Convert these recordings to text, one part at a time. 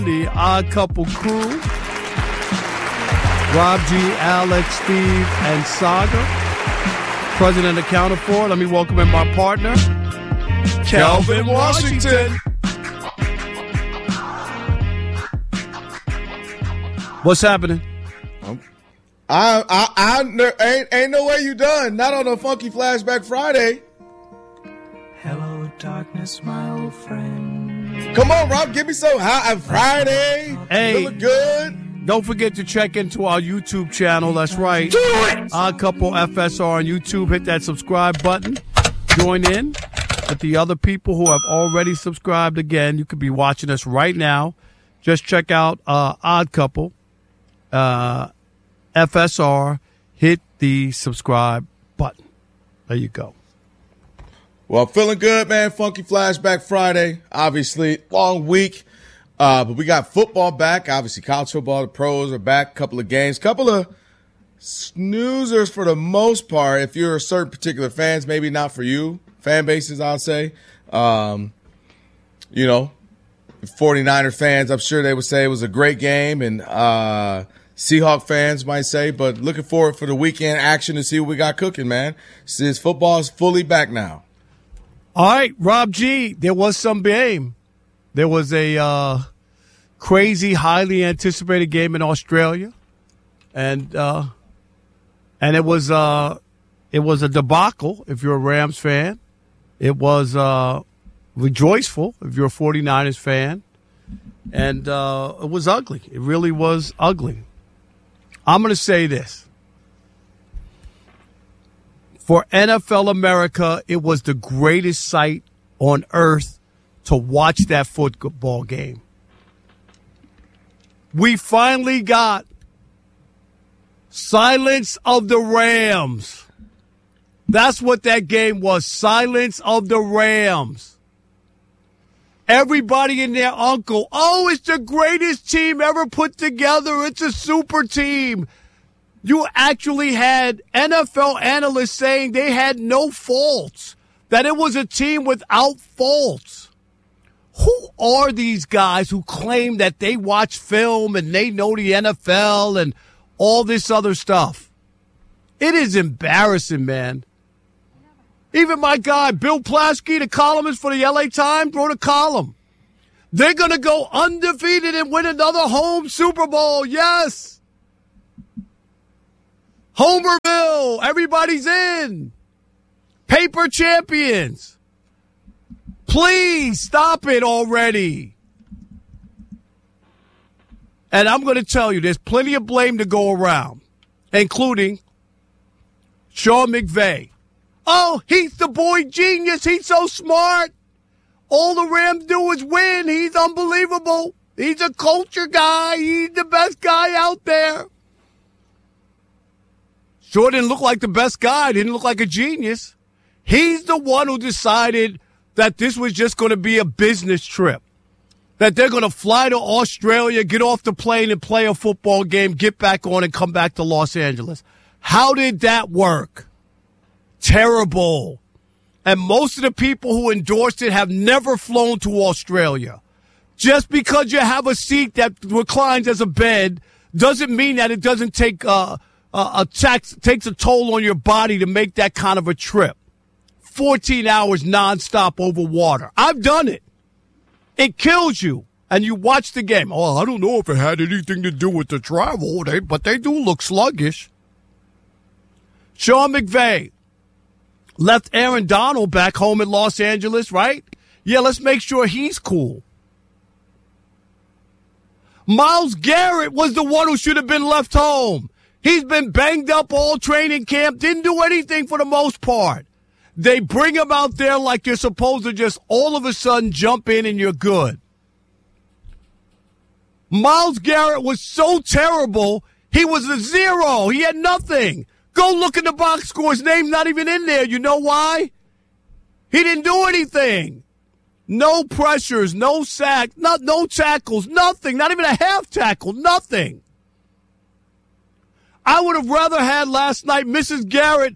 The Odd Couple crew. Rob G, Alex, Steve, and Saga. President accounted for. Let me welcome in my partner, Calvin Washington. What's happening? I ain't no way you done. Not on a Funky Flashback Friday. Hello, darkness, my old friend. Come on, Rob, give me some hot Friday. Hey, feeling good. Don't forget to check into our YouTube channel. That's right. Do it. Odd Couple FSR on YouTube. Hit that subscribe button. Join in with the other people who have already subscribed. Again, you could be watching us right now. Just check out Odd Couple FSR. Hit the subscribe button. There you go. Well, feeling good, man. Funky Flashback Friday. Obviously, long week. But we got football back. Obviously, college football, the pros are back. Couple of games. Couple of snoozers for the most part. If you're a certain particular fans, maybe not for you. Fan bases, I'll say. 49er fans, I'm sure they would say it was a great game. And Seahawk fans might say. But looking forward for the weekend action to see what we got cooking, man. Since football is fully back now. All right, Rob G, there was some game. There was a crazy, highly anticipated game in Australia, and it was a debacle if you're a Rams fan. It was rejoiceful if you're a 49ers fan, and it was ugly. It really was ugly. I'm going to say this. For NFL America, it was the greatest sight on earth to watch that football game. We finally got Silence of the Rams. That's what that game was, Silence of the Rams. Everybody and their uncle, oh, it's the greatest team ever put together. It's a super team. You actually had NFL analysts saying they had no faults, that it was a team without faults. Who are these guys who claim that they watch film and they know the NFL and all this other stuff? It is embarrassing, man. Even my guy, Bill Plaschke, the columnist for the LA Times, wrote a column. They're going to go undefeated and win another home Super Bowl. Yes. Homerville, everybody's in. Paper champions. Please stop it already. And I'm going to tell you, there's plenty of blame to go around, including Sean McVay. Oh, he's the boy genius. He's so smart. All the Rams do is win. He's unbelievable. He's a culture guy. He's the best guy out there. Sure didn't look like the best guy. Didn't look like a genius. He's the one who decided that this was just going to be a business trip. That they're going to fly to Australia, get off the plane and play a football game, get back on and come back to Los Angeles. How did that work? Terrible. And most of the people who endorsed it have never flown to Australia. Just because you have a seat that reclines as a bed doesn't mean that it doesn't take takes a toll on your body to make that kind of a trip. 14 hours nonstop over water. I've done it. It kills you. And you watch the game. Oh, I don't know if it had anything to do with the travel, but they do look sluggish. Sean McVay left Aaron Donald back home in Los Angeles, right? Yeah, let's make sure he's cool. Myles Garrett was the one who should have been left home. He's been banged up all training camp, didn't do anything for the most part. They bring him out there like you're supposed to just all of a sudden jump in and you're good. Myles Garrett was so terrible, he was a zero. He had nothing. Go look at the box score. His name's not even in there. You know why? He didn't do anything. No pressures, no sacks, no tackles, nothing. Not even a half tackle, nothing. I would have rather had last night Mrs. Garrett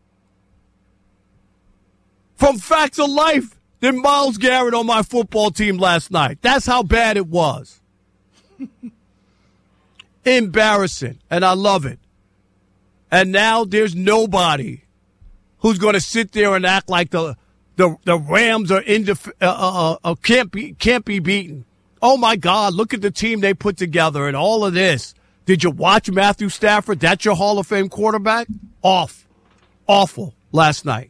from Facts of Life than Myles Garrett on my football team last night. That's how bad it was. Embarrassing, and I love it. And now there's nobody who's going to sit there and act like the Rams are can't be beaten. Oh my God! Look at the team they put together and all of this. Did you watch Matthew Stafford? That's your Hall of Fame quarterback. Awful last night.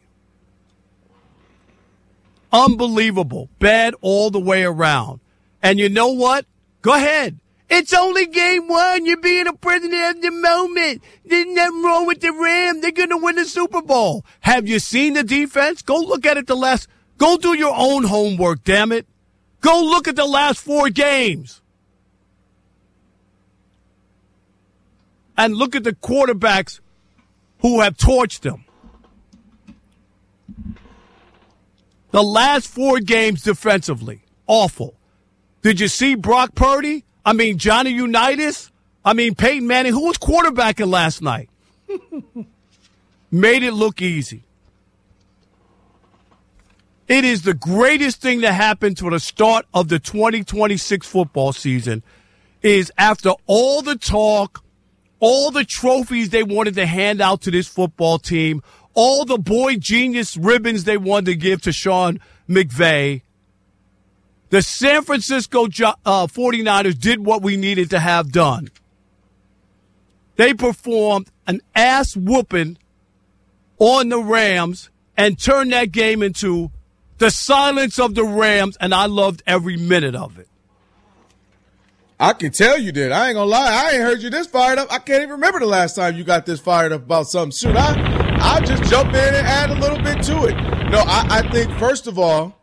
Unbelievable, bad all the way around. And you know what? Go ahead. It's only game one. You're being a prisoner of the moment. There's nothing wrong with the Rams. They're going to win the Super Bowl. Have you seen the defense? Go look at it Go do your own homework, damn it. Go look at the last 4 games. And look at the quarterbacks who have torched them. The last 4 games defensively, awful. Did you see Brock Purdy? I mean, Johnny Unitas? I mean, Peyton Manning, who was quarterbacking last night? Made it look easy. It is the greatest thing that happened to the start of the 2026 football season is after all the talk, all the trophies they wanted to hand out to this football team, all the boy genius ribbons they wanted to give to Sean McVay, the San Francisco 49ers did what we needed to have done. They performed an ass whooping on the Rams and turned that game into the silence of the Rams, and I loved every minute of it. I can tell you did. I ain't gonna lie. I ain't heard you this fired up. I can't even remember the last time you got this fired up about something. Shoot, I'll just jump in and add a little bit to it. No, I think, first of all,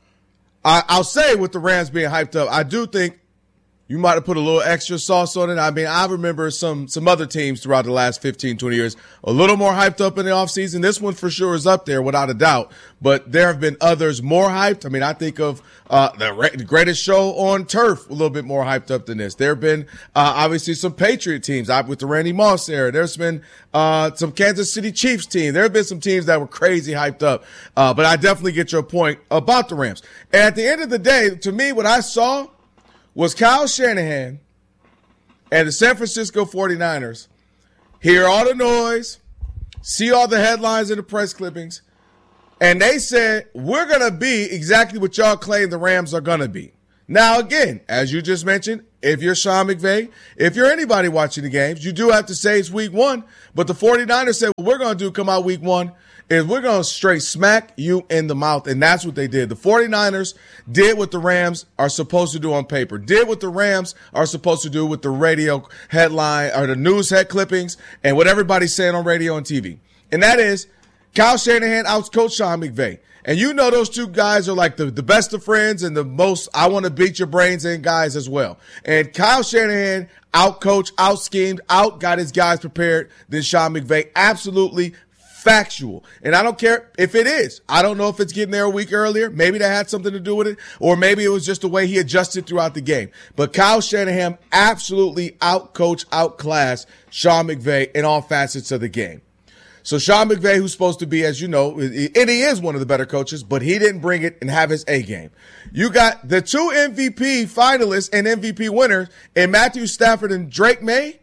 I'll say with the Rams being hyped up, I do think you might have put a little extra sauce on it. I mean, I remember some other teams throughout the last 15, 20 years a little more hyped up in the offseason. This one for sure is up there without a doubt, but there have been others more hyped. I mean, I think of the greatest show on turf, a little bit more hyped up than this. There have been obviously some Patriot teams with the Randy Moss era. There's been some Kansas City Chiefs team. There have been some teams that were crazy hyped up, but I definitely get your point about the Rams. And at the end of the day, to me, what I saw was Kyle Shanahan and the San Francisco 49ers hear all the noise, see all the headlines in the press clippings, and they said, we're going to be exactly what y'all claim the Rams are going to be. Now, again, as you just mentioned, if you're Sean McVay, if you're anybody watching the games, you do have to say it's week 1, but the 49ers said, what we're going to do come out week 1 is we're going to straight smack you in the mouth, and that's what they did. The 49ers did what the Rams are supposed to do on paper, did what the Rams are supposed to do with the radio headline or the news head clippings and what everybody's saying on radio and TV. And that is Kyle Shanahan outcoached Sean McVay. And you know those two guys are like the best of friends and the most I want to beat your brains in guys as well. And Kyle Shanahan outcoached, out-schemed, got his guys prepared than Sean McVay. Absolutely factual. And I don't care if it is. I don't know if it's getting there a week earlier. Maybe that had something to do with it. Or maybe it was just the way he adjusted throughout the game. But Kyle Shanahan absolutely outcoached, outclassed Sean McVay in all facets of the game. So Sean McVay, who's supposed to be, as you know, and he is one of the better coaches, but he didn't bring it and have his A game. You got the 2 MVP finalists and MVP winners in Matthew Stafford and Drake May.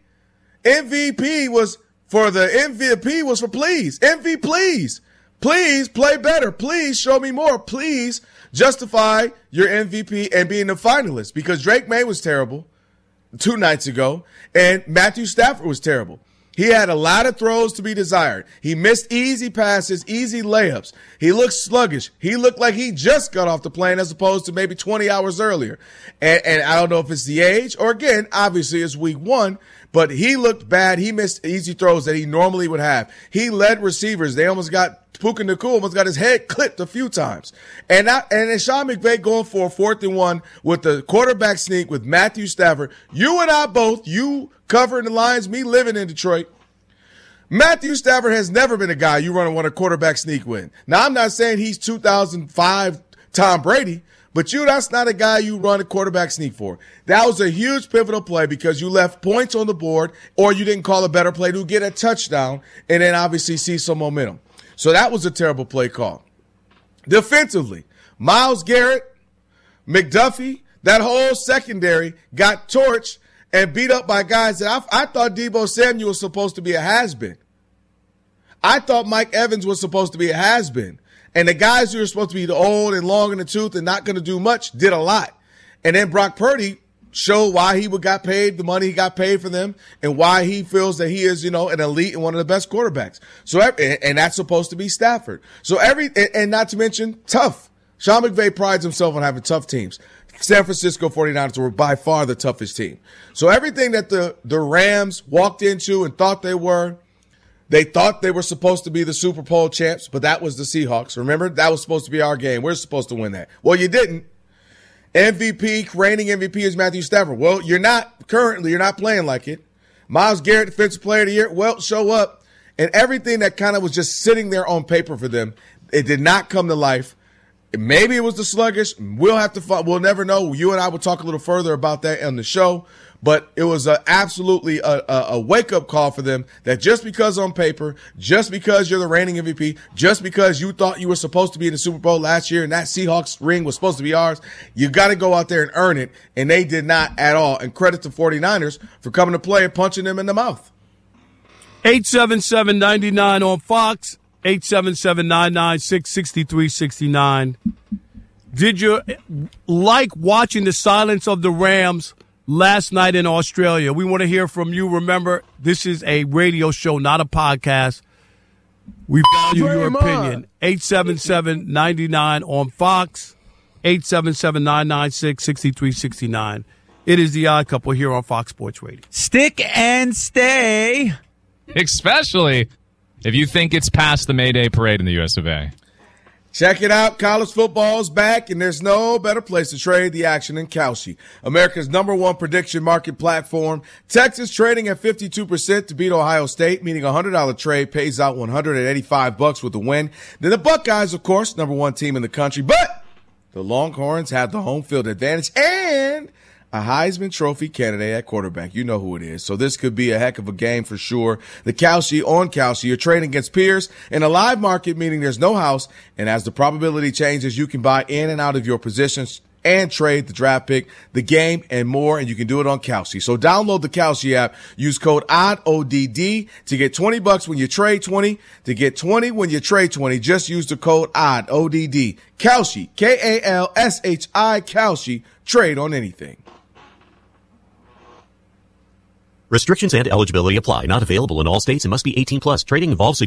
MVP was for please. MVP, please. Please play better. Please show me more. Please justify your MVP and being a finalist, because Drake May was terrible 2 nights ago and Matthew Stafford was terrible. He had a lot of throws to be desired. He missed easy passes, easy layups. He looked sluggish. He looked like he just got off the plane as opposed to maybe 20 hours earlier. And I don't know if it's the age or, again, obviously it's week 1, but he looked bad. He missed easy throws that he normally would have. He led receivers. They almost got Puka Nacua almost got his head clipped a few times. And then Sean McVay going for a 4th and 1 with the quarterback sneak with Matthew Stafford. You and I both, you covering the Lions, me living in Detroit. Matthew Stafford has never been a guy you want a quarterback sneak with. Now, I'm not saying he's 2005 Tom Brady, but that's not a guy you run a quarterback sneak for. That was a huge pivotal play because you left points on the board, or you didn't call a better play to get a touchdown and then obviously see some momentum. So that was a terrible play call. Defensively, Myles Garrett, McDuffie, That whole secondary got torched and beat up by guys that I thought Deebo Samuel was supposed to be a has-been. I thought Mike Evans was supposed to be a has-been. And the guys who are supposed to be the old and long in the tooth and not going to do much did a lot. And then Brock Purdy showed why he got paid the money he got paid for them and why he feels that he is, an elite and one of the best quarterbacks. So, and that's supposed to be Stafford. So and not to mention tough. Sean McVay prides himself on having tough teams. San Francisco 49ers were by far the toughest team. So everything that the Rams walked into and thought they were supposed to be the Super Bowl champs, but that was the Seahawks. Remember, that was supposed to be our game. We're supposed to win that. Well, you didn't. Reigning MVP is Matthew Stafford. Well, you're not playing like it. Myles Garrett, Defensive Player of the Year, well, show up. And everything that kind of was just sitting there on paper for them, it did not come to life. Maybe it was the sluggish. We'll never know. You and I will talk a little further about that on the show. But it was absolutely a wake-up call for them that just because on paper, just because you're the reigning MVP, just because you thought you were supposed to be in the Super Bowl last year and that Seahawks ring was supposed to be ours, you got to go out there and earn it, and they did not at all. And credit to 49ers for coming to play and punching them in the mouth. 877-99 on Fox, 877-996-6369. Did you like watching the silence of the Rams last night in Australia? We want to hear from you. Remember, this is a radio show, not a podcast. We value your opinion. 877-99 on Fox, 877-996-6369. It is the Odd Couple here on Fox Sports Radio. Stick and stay. Especially if you think it's past the May Day parade in the US of A. Check it out. College football is back, and there's no better place to trade the action than Kalshi, America's #1 prediction market platform. Texas trading at 52% to beat Ohio State, meaning a $100 trade pays out $185 with a win. Then the Buckeyes, of course, #1 team in the country, but the Longhorns have the home field advantage and a Heisman Trophy candidate at quarterback. You know who it is. So this could be a heck of a game for sure. The Kalshi on Kalshi. You're trading against peers in a live market, meaning there's no house. And as the probability changes, you can buy in and out of your positions and trade the draft pick, the game, and more. And you can do it on Kalshi. So download the Kalshi app. Use code ODD to get $20 when you trade 20. To get 20 when you trade 20, just use the code ODD. Kalshi, Kalshi, Kalshi. Trade on anything. Restrictions and eligibility apply. Not available in all states and must be 18 plus. Trading involves